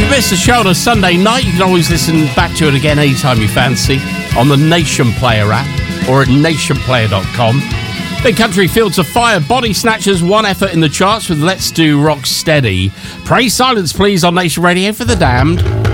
Missed the show on a Sunday night, you can always listen back to it again anytime you fancy on the Nation Player app or at nationplayer.com. Big Country, Fields of Fire, Body Snatchers, one effort in the charts with Let's Do Rock Steady. Pray silence, please, on Nation Radio for The Damned.